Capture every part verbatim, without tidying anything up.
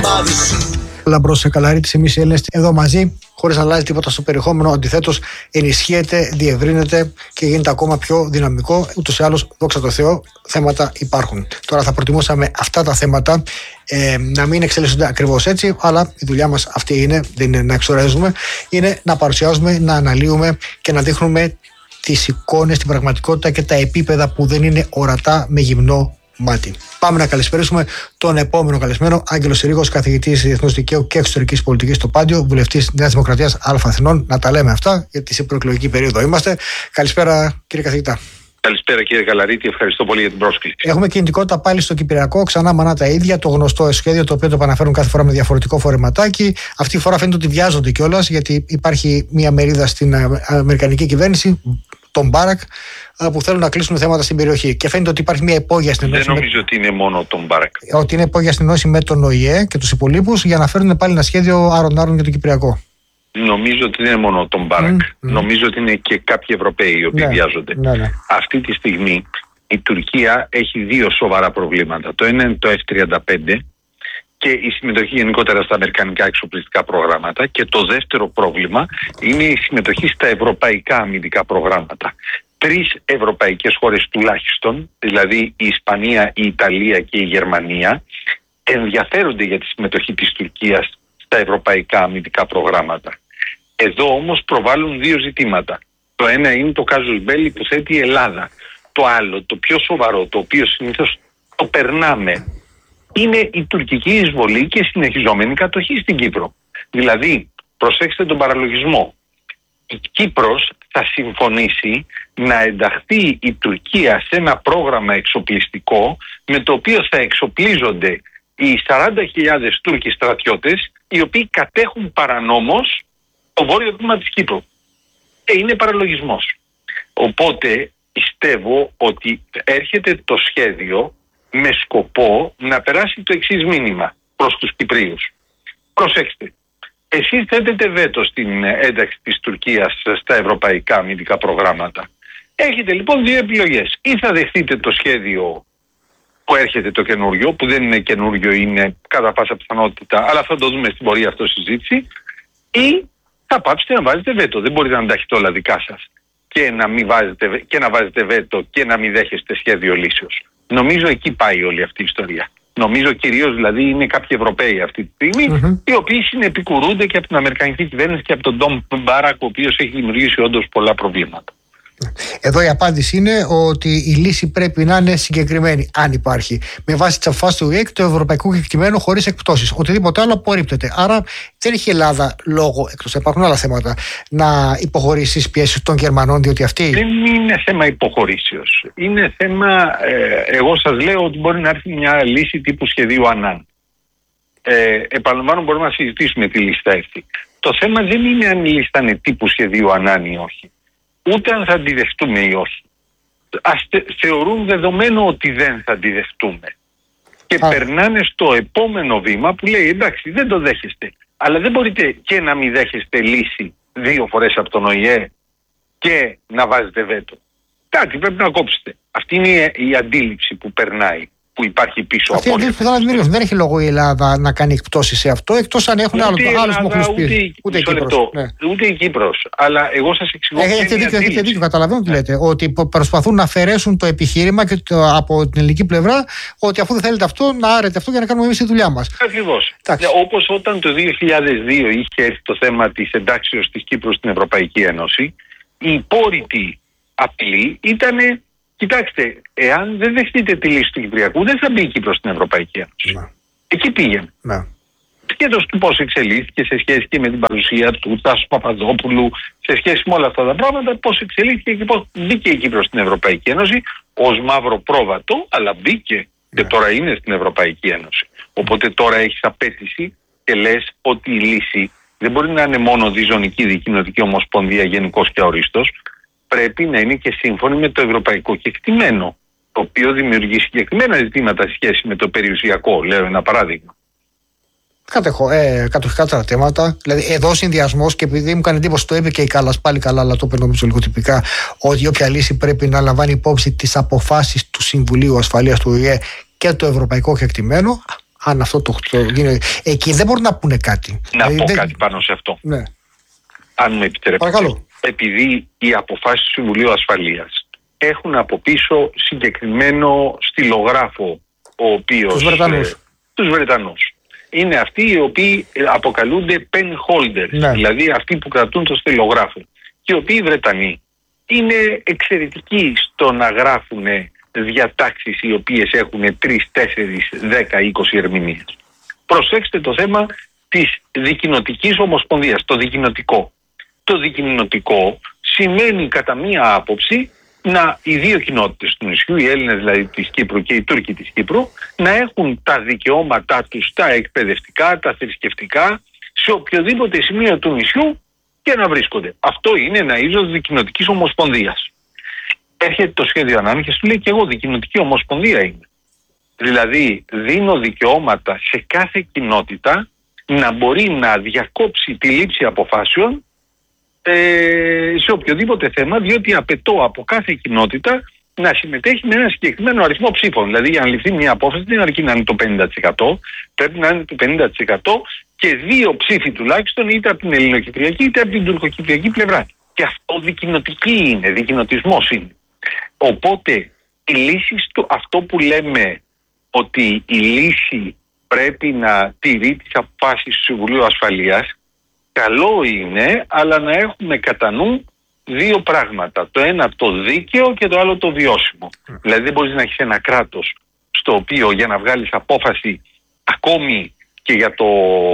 Λαμπρός Καλαρίτης, εμείς οι Έλληνες εδώ μαζί, χωρίς να αλλάζει τίποτα στο περιεχόμενο. Αντιθέτως, ενισχύεται, διευρύνεται και γίνεται ακόμα πιο δυναμικό. Ούτως ή άλλως, δόξα τω Θεώ, θέματα υπάρχουν. Τώρα θα προτιμούσαμε αυτά τα θέματα ε, να μην εξελίσσονται ακριβώς έτσι, αλλά η δουλειά μας αυτή είναι, δεν είναι να εξορίζουμε, είναι να παρουσιάζουμε, να αναλύουμε και να δείχνουμε τις εικόνες, την πραγματικότητα και τα επίπεδα που δεν είναι ορατά με γυμνό μάτι. Πάμε να καλησπερίσουμε τον επόμενο καλεσμένο, Άγγελο Συρίγος, καθηγητής Διεθνούς Δικαίου και Εξωτερικής Πολιτικής στο Πάντιο, βουλευτής Νέας Δημοκρατίας Α Αθηνών. Να τα λέμε αυτά, γιατί σε προεκλογική περίοδο είμαστε. Καλησπέρα, κύριε καθηγητά. Καλησπέρα, κύριε Καλαρίτη, ευχαριστώ πολύ για την πρόσκληση. Έχουμε κινητικότητα πάλι στο Κυπριακό, ξανά μανά τα ίδια, το γνωστό σχέδιο το οποίο το επαναφέρουν κάθε φορά με διαφορετικό φορεματάκι. Αυτή τη φορά φαίνεται ότι βιάζονται κιόλας, γιατί υπάρχει μια μερίδα στην Αμερικανική κυβέρνηση, τον Μπάρακ, που θέλουν να κλείσουν θέματα στην περιοχή. Και φαίνεται ότι υπάρχει μια υπόγεια συνεννόηση. Δεν νομίζω με... ότι είναι μόνο τον Μπάρακ. Ότι είναι υπόγεια συνεννόηση με τον Ο Η Ε και τους υπολείπους για να φέρουν πάλι ένα σχέδιο άρων-άρων για το Κυπριακό. Νομίζω ότι δεν είναι μόνο τον Μπάρακ. Mm, mm. Νομίζω ότι είναι και κάποιοι Ευρωπαίοι οι οποίοι ναι, βιάζονται. Ναι, ναι. Αυτή τη στιγμή η Τουρκία έχει δύο σοβαρά προβλήματα. Το ένα είναι το εφ τριάντα πέντε και η συμμετοχή γενικότερα στα αμερικανικά εξοπλιστικά προγράμματα. Και το δεύτερο πρόβλημα είναι η συμμετοχή στα ευρωπαϊκά αμυντικά προγράμματα. Τρεις ευρωπαϊκές χώρες τουλάχιστον, δηλαδή η Ισπανία, η Ιταλία και η Γερμανία, ενδιαφέρονται για τη συμμετοχή της Τουρκίας στα ευρωπαϊκά αμυντικά προγράμματα. Εδώ όμως προβάλλουν δύο ζητήματα. Το ένα είναι το casus belli που θέτει η Ελλάδα. Το άλλο, το πιο σοβαρό, το οποίο συνήθως το περνάμε, είναι η τουρκική εισβολή και συνεχιζόμενη κατοχή στην Κύπρο. Δηλαδή, προσέξτε τον παραλογισμό. Η Κύπρος θα συμφωνήσει να ενταχθεί η Τουρκία σε ένα πρόγραμμα εξοπλιστικό με το οποίο θα εξοπλίζονται οι σαράντα χιλιάδες Τούρκοι στρατιώτες οι οποίοι κατέχουν παρανόμως το βόρειο τμήμα της Κύπρου. Και είναι παραλογισμός. Οπότε πιστεύω ότι έρχεται το σχέδιο με σκοπό να περάσει το εξής μήνυμα προς τους Κυπρίους. Προσέξτε. Εσείς θέτετε βέτο στην ένταξη της Τουρκίας στα ευρωπαϊκά αμυντικά προγράμματα. Έχετε λοιπόν δύο επιλογές. Ή θα δεχτείτε το σχέδιο που έρχεται το καινούριο, που δεν είναι καινούριο, είναι κατά πάσα πιθανότητα, αλλά θα το δούμε στην πορεία αυτό συζήτηση, ή θα πάψετε να βάζετε βέτο. Δεν μπορείτε να τα έχετε όλα δικά σας και να, μην βάζετε, και να βάζετε βέτο και να μην δέχεστε σχέδιο λύσεως. Νομίζω εκεί πάει όλη αυτή η ιστορία. Νομίζω κυρίως δηλαδή είναι κάποιοι Ευρωπαίοι αυτή τη στιγμή, mm-hmm. οι οποίοι συνεπικουρούνται και από την Αμερικανική κυβέρνηση και από τον Ντόμ Μπάρακ, ο οποίος έχει δημιουργήσει όντως πολλά προβλήματα. Εδώ η απάντηση είναι ότι η λύση πρέπει να είναι συγκεκριμένη, αν υπάρχει, με βάση τις αποφάσεις του Ο Η Ε και το ευρωπαϊκό κεκτημένο χωρίς εκπτώσεις. Οτιδήποτε άλλο απορρίπτεται. Άρα δεν έχει η Ελλάδα λόγο, εκτός υπάρχουν άλλα θέματα, να υποχωρήσει στις πιέσεις των Γερμανών, διότι αυτοί. Δεν είναι θέμα υποχωρήσεως. Είναι θέμα, ε, εγώ σας λέω ότι μπορεί να έρθει μια λύση τύπου σχεδίου Ανάν. Ε, επαναλαμβάνω, μπορούμε να συζητήσουμε τη λίστα αυτή. Το θέμα δεν είναι αν η λίστα είναι τύπου σχεδίου Ανάν ή όχι. Ούτε αν θα αντιδεχτούμε ή όχι. Ας θεωρούν δεδομένο ότι δεν θα αντιδεχτούμε. Και Α. περνάνε στο επόμενο βήμα που λέει εντάξει δεν το δέχεστε. Αλλά δεν μπορείτε και να μην δέχεστε λύση δύο φορές από τον Ο Η Ε και να βάζετε βέτο. Κάτι πρέπει να κόψετε. Αυτή είναι η αντίληψη που περνάει, που υπάρχει πίσω αυτή από αυτό. Δεν έχει λόγο η Ελλάδα να κάνει εκπτώσεις σε αυτό, εκτός αν έχουν άλλους μοχλούς πίεσης. Ούτε, ούτε, ναι. ούτε η Κύπρος. Αλλά εγώ σας εξηγώ. Έχετε δίκιο, έχετε δίκιο, καταλαβαίνω τι ναι. λέτε. Ότι προσπαθούν να αφαιρέσουν το επιχείρημα και το, από την ελληνική πλευρά ότι αφού δεν θέλετε αυτό, να άρετε αυτό για να κάνουμε εμείς τη δουλειά μας. Ακριβώς. Ναι, όπως όταν το δύο χιλιάδες δύο είχε έρθει το θέμα της εντάξεως της Κύπρου στην Ευρωπαϊκή Ένωση, η υπόρρητη απειλή ήταν. Κοιτάξτε, εάν δεν δεχτείτε τη λύση του Κυπριακού, δεν θα μπει η Κύπρος στην Ευρωπαϊκή Ένωση. Ναι. Εκεί πήγαινε. Ναι. Σχέτως του πώς εξελίχθηκε σε σχέση και με την παρουσία του Τάσου Παπαδόπουλου, σε σχέση με όλα αυτά τα πράγματα, πώς εξελίχθηκε και πώς μπήκε η Κύπρος στην Ευρωπαϊκή Ένωση ως μαύρο πρόβατο, αλλά μπήκε ναι. και τώρα είναι στην Ευρωπαϊκή Ένωση. Οπότε τώρα έχεις απέτηση και λες ότι η λύση δεν μπορεί να είναι μόνο διζωνική δικοινοτική ομοσπονδία γενικός και αορίστος. Πρέπει να είναι και σύμφωνη με το ευρωπαϊκό κεκτημένο, το οποίο δημιουργεί συγκεκριμένα ζητήματα σε σχέση με το περιουσιακό, λέω ένα παράδειγμα. Κατεχώ, ε, κατοχικά θέματα. Δηλαδή, εδώ ο συνδυασμός, και επειδή μου κάνει εντύπωση, το είπε και η Κάλλας πάλι καλά, αλλά το είπε νομίζω λίγο τυπικά, ότι όποια λύση πρέπει να λαμβάνει υπόψη τις αποφάσεις του Συμβουλίου Ασφαλείας του Ο Η Ε και το ευρωπαϊκό κεκτημένο. Αν αυτό το, το γίνει. Εκεί δεν μπορούν να πούνε κάτι. Να δηλαδή, πω δεν... κάτι πάνω σε αυτό. Ναι. Αν με επιτρέπετε. Παρακαλώ. Επειδή οι αποφάσεις του Συμβουλίου Ασφαλείας έχουν από πίσω συγκεκριμένο στυλογράφο, ο οποίος. Τους Βρετανούς. Ε, τους Βρετανούς. Είναι αυτοί οι οποίοι αποκαλούνται pen holders, ναι. δηλαδή αυτοί που κρατούν το στυλογράφο. Και οι οποίοι Βρετανοί είναι εξαιρετικοί στο να γράφουν διατάξεις οι οποίες έχουν τρεις, τέσσερις, δέκα, είκοσι ερμηνείες. Προσέξτε το θέμα της δικοινοτικής ομοσπονδίας, το δικοινοτικό. Το δικοινοτικό σημαίνει κατά μία άποψη να οι δύο κοινότητες του νησιού, οι Έλληνες δηλαδή της Κύπρου και οι Τούρκοι της Κύπρου, να έχουν τα δικαιώματά τους, τα εκπαιδευτικά, τα θρησκευτικά, σε οποιοδήποτε σημείο του νησιού και να βρίσκονται. Αυτό είναι ένα είδος δικοινοτικής ομοσπονδίας. Έρχεται το σχέδιο ανάμειξης και του λέει και εγώ δικοινοτική ομοσπονδία είμαι. Δηλαδή δίνω δικαιώματα σε κάθε κοινότητα να μπορεί να διακόψει τη λήψη αποφάσεων ε, σε οποιοδήποτε θέμα, διότι απαιτώ από κάθε κοινότητα να συμμετέχει με ένα συγκεκριμένο αριθμό ψήφων. Δηλαδή για να ληφθεί μια απόφαση δεν αρκεί να είναι το πενήντα τοις εκατό, πρέπει να είναι το πενήντα τοις εκατό και δύο ψήφοι τουλάχιστον είτε από την ελληνοκυπριακή είτε από την τουρκοκυπριακή πλευρά. Και αυτό δικοινοτική είναι, δικοινοτισμός είναι. Οπότε η λύση στο αυτό που λέμε ότι η λύση πρέπει να τηρεί τις αποφάσεις του Συμβουλίου Ασφαλείας, καλό είναι, αλλά να έχουμε κατά νου δύο πράγματα. Το ένα το δίκαιο και το άλλο το βιώσιμο. Mm. Δηλαδή δεν μπορείς να έχεις ένα κράτος στο οποίο για να βγάλεις απόφαση ακόμη και για το,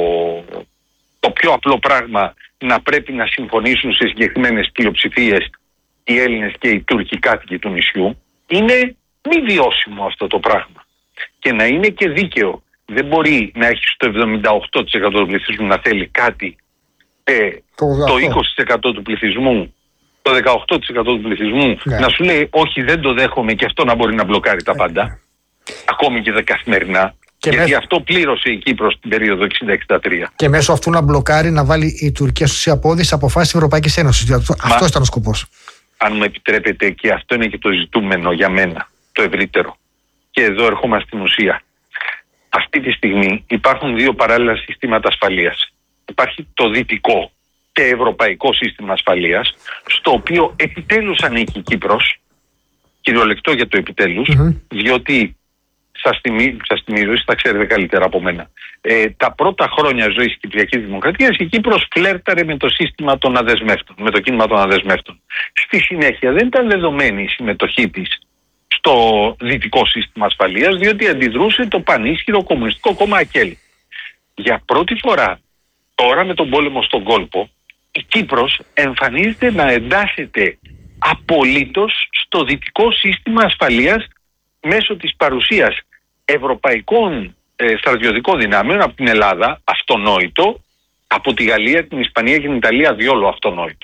το πιο απλό πράγμα να πρέπει να συμφωνήσουν σε συγκεκριμένες πλειοψηφίες οι Έλληνες και οι Τούρκοι κάτοικοι του νησιού. Είναι μη βιώσιμο αυτό το πράγμα. Και να είναι και δίκαιο. Δεν μπορεί να έχεις το εβδομήντα οκτώ τοις εκατό του πληθυσμού να θέλει κάτι ε, το, το είκοσι τοις εκατό του πληθυσμού, το δεκαοκτώ τοις εκατό του πληθυσμού ναι. να σου λέει όχι δεν το δέχομαι και αυτό να μπορεί να μπλοκάρει τα πάντα, ναι. ακόμη και καθημερινά. Και γιατί μέσω... αυτό πλήρωσε η Κύπρος την περίοδο εξήντα εξήντα τρία. Και μέσω αυτού να μπλοκάρει, να βάλει η Τουρκία στους απόδειες αποφάσεις της Ευρωπαϊκής Ένωσης. Αυτό Μα, ήταν ο σκοπός. Αν μου επιτρέπετε, και αυτό είναι και το ζητούμενο για μένα, το ευρύτερο. Και εδώ ερχόμαστε στην ουσία. Αυτή τη στιγμή υπάρχουν δύο παράλληλα συστήματα ασφαλείας. Υπάρχει το δυτικό και ευρωπαϊκό σύστημα ασφαλείας, στο οποίο επιτέλους ανήκει η Κύπρος, κυριολεκτό για το επιτέλους, mm-hmm. διότι σας θυμίζω, σας θυμίζω, εσείς τα ξέρετε καλύτερα από μένα, ε, τα πρώτα χρόνια ζωής της Κυπριακής Δημοκρατίας η Κύπρος φλέρταρε με το σύστημα των αδεσμεύτων, με το κίνημα των αδεσμεύτων. Στη συνέχεια δεν ήταν δεδομένη η συμμετοχή της στο δυτικό σύστημα ασφαλείας, διότι αντιδρούσε το πανίσχυρο κομμουνιστικό κόμμα ΑΚΕΛ. Για πρώτη φορά, τώρα με τον πόλεμο στον κόλπο, η Κύπρος εμφανίζεται να εντάσσεται απολύτως στο δυτικό σύστημα ασφαλείας μέσω της παρουσίας ευρωπαϊκών ε, στρατιωτικών δυνάμεων από την Ελλάδα, αυτονόητο, από τη Γαλλία, την Ισπανία και την Ιταλία διόλου αυτονόητο.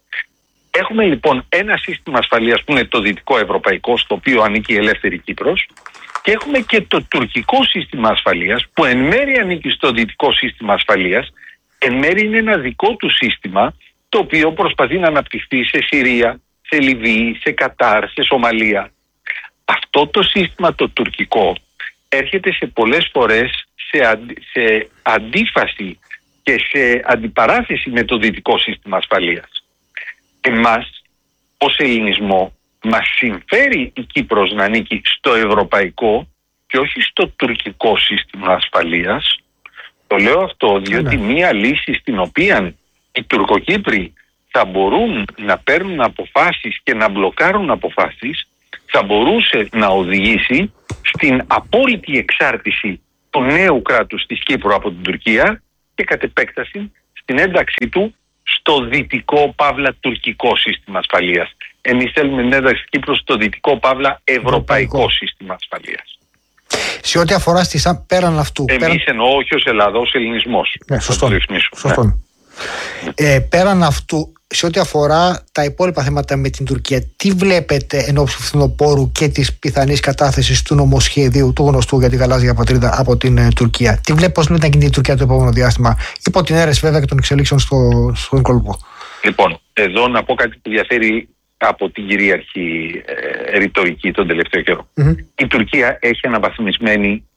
Έχουμε λοιπόν ένα σύστημα ασφαλείας που είναι το δυτικό ευρωπαϊκό, στο οποίο ανήκει η ελεύθερη Κύπρος, και έχουμε και το τουρκικό σύστημα ασφαλείας που εν μέρει ανήκει στο δυτικό σύστημα ασφαλείας, εν μέρει είναι ένα δικό του σύστημα το οποίο προσπαθεί να αναπτυχθεί σε Συρία, σε Λιβύη, σε Κατάρ, σε Σομαλία. Αυτό το σύστημα το τουρκικό έρχεται σε πολλές φορές σε, αντι, σε αντίφαση και σε αντιπαράθεση με το δυτικό σύστημα ασφαλείας. Εμάς ως ελληνισμό μας συμφέρει η Κύπρος να ανήκει στο ευρωπαϊκό και όχι στο τουρκικό σύστημα ασφαλείας. Το λέω αυτό διότι ναι. μία λύση στην οποία οι Τουρκοκύπροι θα μπορούν να παίρνουν αποφάσεις και να μπλοκάρουν αποφάσεις θα μπορούσε να οδηγήσει στην απόλυτη εξάρτηση του νέου κράτους της Κύπρου από την Τουρκία και κατ' επέκταση στην ένταξή του στο δυτικό παύλα τουρκικό σύστημα ασφαλείας. Εμείς θέλουμε την ένταξη της Κύπρου στο δυτικό παύλα ευρωπαϊκό, ευρωπαϊκό σύστημα ασφαλείας. Σε ό,τι αφορά στις πέραν αυτού... Εμείς πέραν... εννοώ όχι ως Ελλάδα, ως ελληνισμός. Ναι, σωστό. σωστό. Ναι. Ε, πέραν αυτού, σε ό,τι αφορά τα υπόλοιπα θέματα με την Τουρκία, τι βλέπετε εν ώψη του φθινοπόρου και της πιθανής κατάθεσης του νομοσχεδίου του γνωστού για την γαλάζια πατρίδα από την ε, Τουρκία? Τι βλέπετε, πώς βλέπετε να κινείται η Τουρκία το επόμενο διάστημα, υπό την αίρεση βέβαια και των εξελίξεων στο, στον κόλπο? Λοιπόν, εδώ να πω κάτι που διαφέρει από την κυρίαρχη ε, ρητορική τον τελευταίο καιρό. Mm-hmm. Η Τουρκία έχει αναβαθμισμένη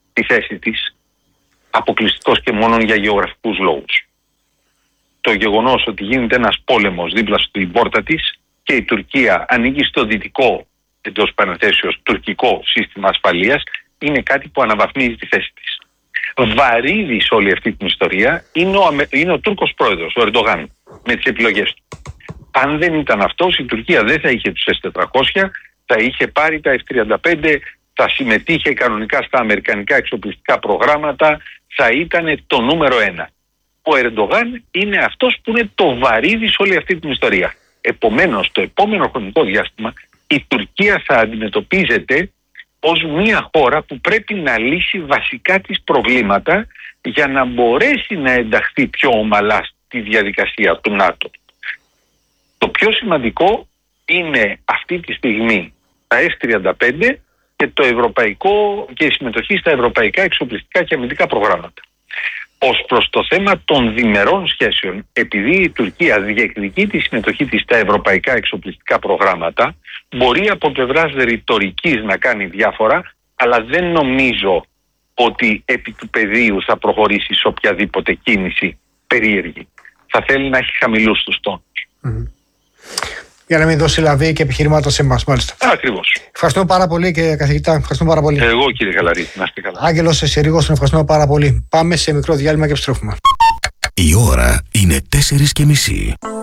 τη θέση της αποκλειστικός και μόνο για γεωγραφικούς λόγους. Το γεγονός ότι γίνεται ένας πόλεμος δίπλα στην πόρτα της και η Τουρκία ανήκει στο δυτικό, εντός παρενθέσεως, τουρκικό σύστημα ασφαλείας, είναι κάτι που αναβαθμίζει τη θέση της. Βαρύδης όλη αυτή την ιστορία είναι ο, είναι ο Τούρκος πρόεδρος, ο Ερντογάν, με τις επιλογές του. Αν δεν ήταν αυτός, η Τουρκία δεν θα είχε τους ες τετρακόσια, θα είχε πάρει τα εφ τριάντα πέντε, θα συμμετείχε κανονικά στα αμερικανικά εξοπλιστικά προγράμματα, θα ήταν το νούμερο ένα. Ο Ερντογάν είναι αυτός που είναι το βαρύδι σε όλη αυτή την ιστορία. Επομένως, το επόμενο χρονικό διάστημα η Τουρκία θα αντιμετωπίζεται ως μια χώρα που πρέπει να λύσει βασικά τις προβλήματα για να μπορέσει να ενταχθεί πιο ομαλά στη διαδικασία του ΝΑΤΟ. Το πιο σημαντικό είναι αυτή τη στιγμή τα εφ τριάντα πέντε και, το ευρωπαϊκό, και η συμμετοχή στα ευρωπαϊκά εξοπλιστικά και αμυντικά προγράμματα. Ως προς το θέμα των διμερών σχέσεων, επειδή η Τουρκία διεκδικεί τη συμμετοχή της στα ευρωπαϊκά εξοπλιστικά προγράμματα, μπορεί από πλευράς ρητορικής να κάνει διάφορα, αλλά δεν νομίζω ότι επί του πεδίου θα προχωρήσει σε οποιαδήποτε κίνηση περίεργη. Θα θέλει να έχει χαμηλούς τους τόνους. Mm-hmm. Για να μην δώσει λαβή και επιχειρήματα σε εμάς, μάλιστα. Ακριβώς. Ευχαριστούμε πάρα πολύ, κύριε καθηγητά. Ευχαριστούμε πάρα πολύ. Εγώ, κύριε Χαλαρή, να είστε καλά. Άγγελος Συρίγος, τον ευχαριστούμε πάρα πολύ. Πάμε σε μικρό διάλειμμα και επιστρέφουμε. Η ώρα είναι τέσσερις και μισή.